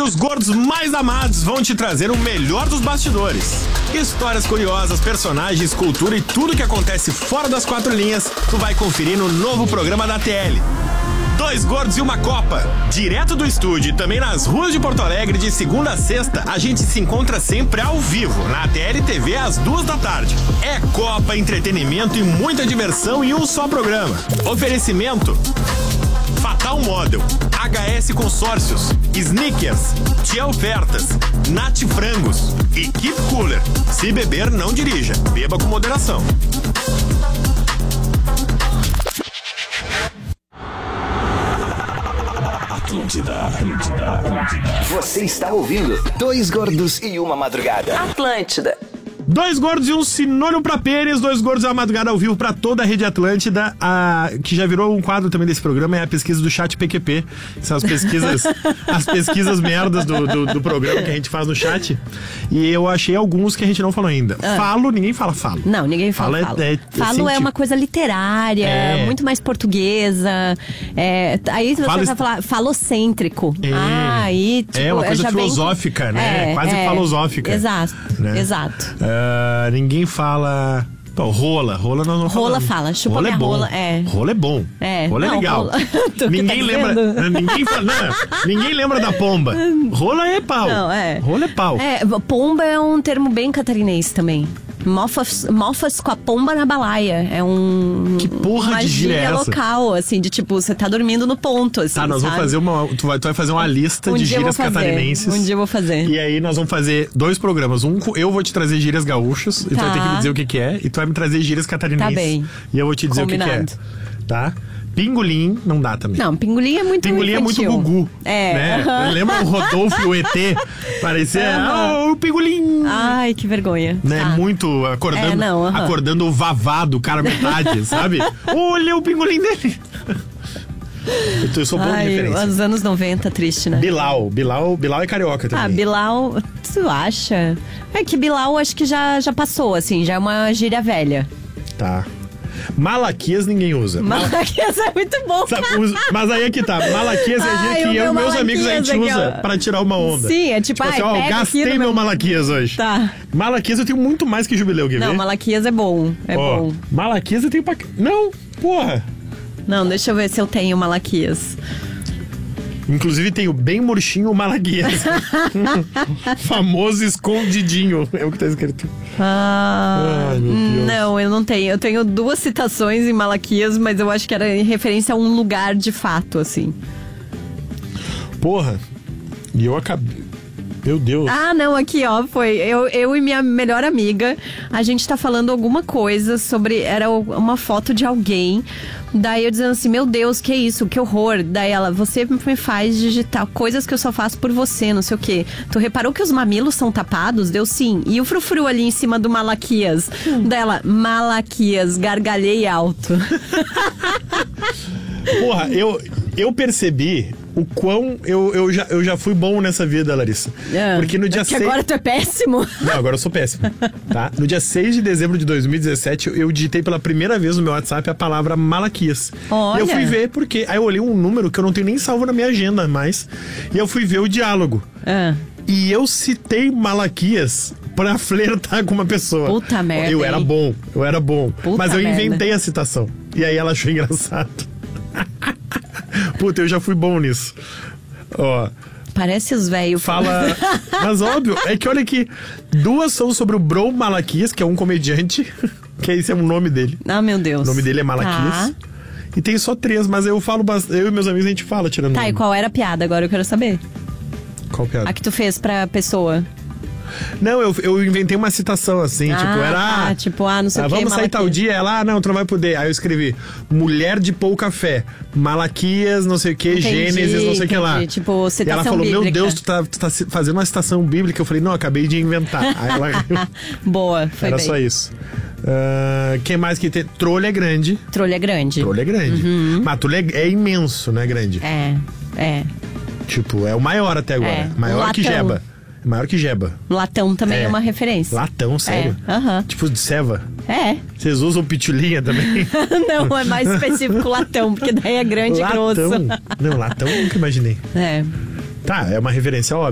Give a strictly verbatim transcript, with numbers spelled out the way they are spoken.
os gordos mais amados vão te trazer o melhor dos bastidores. Histórias curiosas, personagens, cultura e tudo que acontece fora das quatro linhas, tu vai conferir no novo programa da T L. Dois Gordos e uma Copa. Direto do estúdio e também nas ruas de Porto Alegre, de segunda a sexta, a gente se encontra sempre ao vivo, na T L T V às duas da tarde. É Copa, entretenimento e muita diversão em um só programa. Oferecimento Fatal Model, H S Consórcios, Snickers, Tia Ofertas, Nat Frangos e Keep Cooler. Se beber, não dirija. Beba com moderação. Atlântida, Atlântida, Atlântida. Você está ouvindo Dois Gordos e uma Madrugada. Atlântida. Dois Gordos e um Sinônimo pra Pênis, Dois Gordos e uma Madrugada ao vivo pra toda a rede Atlântida, a, que já virou um quadro também desse programa, é a pesquisa do chat P Q P, que são as pesquisas, as pesquisas merdas do, do, do programa que a gente faz no chat, e eu achei alguns que a gente não falou ainda. Ah. Falo, ninguém fala falo. Não, ninguém fala falo. É, é, falo é, é uma coisa literária, é. muito mais portuguesa, é, aí você fala vai falar falocêntrico. É, ah, aí, tipo, é uma coisa filosófica, vem... né? É, quase é, filosófica. Exato, né? Exato. Uh, ninguém fala... Pô, rola, rola nós não Rola falamos. fala, chupa rola minha é bom. rola, é. Rola é bom. É. Rola é não, legal. Rola... ninguém tá lembra, ninguém fala, não, ninguém lembra da pomba. Rola é pau. Não, é. Rola é pau. É, pomba é um termo bem catarinense também. Mofas, mofas com a pomba na balaia. É um... Que porra de gíria é essa? Local, assim, de tipo, você tá dormindo no ponto, assim, Tá, nós sabe? vamos fazer uma... Tu vai, tu vai fazer uma lista um de gírias catarinenses. Um dia eu vou fazer. E aí nós vamos fazer dois programas. Um, eu vou te trazer gírias gaúchas, tá. E tu vai ter que me dizer o que que é. E tu vai me trazer gírias catarinenses. Tá bem. E eu vou te dizer Combinado. o que que é. Tá? Pingolim não dá também. Não, pingolim é muito Pingolim é muito gugu. É. Né? Uh-huh. Lembra o Rodolfo e o E T? Parecia, uh-huh. oh, o pingolim. Ai, que vergonha. Né? Tá. Muito acordando, é, não, uh-huh. acordando o vavado, cara metade, sabe? Olha o pingolim dele. Eu, eu sou bom Ai, de referência. Os anos noventa, triste, né? Bilal, Bilal, Bilal é carioca também. Ah, Bilal, tu acha? É que Bilal acho que já, já passou, assim, já é uma gíria velha. Tá. Malaquias ninguém usa. Malaquias é muito bom, Sabe, mas aí é que tá. Malaquias é a gíria que eu e meus amigos a gente aqui, usa ó. pra tirar uma onda. Sim, é tipo, tipo assim, ó, eu gastei meu, meu Malaquias hoje. Tá. Malaquias eu tenho muito mais que Jubileu, quer ver? Não, Malaquias é bom, é ó, bom. Malaquias eu tenho pra... Não, porra. Não, deixa eu ver se eu tenho Malaquias. Inclusive tenho bem murchinho o Malaquias. Famoso escondidinho. É o que tá escrito. Ah, ai, meu Deus. Não, eu não tenho. Eu tenho duas citações em Malaquias, mas eu acho que era em referência a um lugar de fato, assim. Porra. E eu acabei... Meu Deus. Ah, não, aqui, ó, foi eu, eu e minha melhor amiga, a gente tá falando alguma coisa sobre, era uma foto de alguém, daí eu dizendo assim, meu Deus, que isso, que horror, daí ela, você me faz digitar coisas que eu só faço por você, não sei o quê. Tu reparou que os mamilos são tapados? Deu sim. E o frufru ali em cima do Malaquias? Hum. Dela, Malaquias, gargalhei alto. Porra, eu, eu percebi o quão eu, eu, já, eu já fui bom nessa vida, Larissa. É, porque no dia é que seis... agora tu é péssimo. Não, agora eu sou péssimo. Tá? No dia seis de dezembro de dois mil e dezessete, eu digitei pela primeira vez no meu WhatsApp a palavra Malaquias. Olha. E eu fui ver, porque... Aí eu olhei um número que eu não tenho nem salvo na minha agenda mais. E eu fui ver o diálogo. É. E eu citei Malaquias pra flertar com uma pessoa. Puta merda. Eu era bom, eu era bom. Puta mas eu merda. inventei a citação. E aí ela achou engraçado. Puta, eu já fui bom nisso. Ó. Parece os velhos. Fala. Mas óbvio, é que olha aqui. Duas são sobre o Bro Malaquias, que é um comediante. Que esse é o nome dele. Ah, meu Deus. O nome dele é Malaquias. Tá. E tem só três, mas eu falo bastante. Eu e meus amigos a gente fala tirando. Tá, nome. e qual era a piada? Agora eu quero saber. Qual piada? A que tu fez pra pessoa. Não, eu, eu inventei uma citação assim, ah, tipo, era... Ah, tipo, ah, não sei ah, o que, vamos sair tal dia? Ela, ah, não, tu não vai poder. Aí eu escrevi, mulher de pouca fé, Malaquias, não sei o que, entendi, Gênesis, não sei o que lá. Tipo, citação e ela falou, bíblica. meu Deus, tu tá, tu tá fazendo uma citação bíblica. Eu falei, não, acabei de inventar. Aí ela riu. Boa, foi Era bem. só isso. Uh, quem mais que tem? Trolho é grande. Trolho é grande. Trolho é grande. Uhum. Mas trolho é, é imenso, não é grande? É, é. Tipo, é o maior até agora. É. Maior Latão. que Jeba. Maior que Jeba. Latão também é, É. uma referência. Latão, sério? É, aham. Tipo de ceva. É. Vocês usam pitulinha também? Não, é mais específico latão, porque daí é grande e Latão. grosso. Não, latão eu nunca imaginei. É. Tá, é uma referência óbvia.